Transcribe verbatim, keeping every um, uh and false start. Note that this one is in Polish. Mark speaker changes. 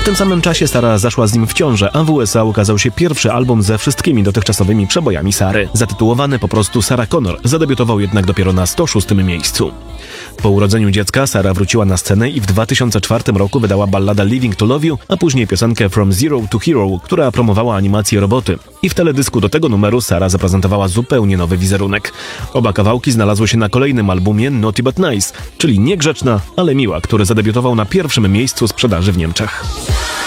Speaker 1: tym samym czasie Sara zaszła z nim w ciążę, a w U S A ukazał się pierwszy album ze wszystkimi dotychczasowymi przebojami Sary. Zatytułowany po prostu Sarah Connor, zadebiutował jednak dopiero na sto szóstym miejscu. Po urodzeniu dziecka Sara wróciła na scenę i w dwa tysiące czwartym roku wydała balladę Living to Love You, a później piosenkę From Zero to Hero, która promowała animację roboty. I w teledysku do tego numeru Sara zaprezentowała zupełnie nowy wizerunek. Oba kawałki znalazły się na kolejnym albumie Naughty But Nice, czyli niegrzeczna, ale miła, który zadebiutował na pierwszym miejscu sprzedaży w Niemczech.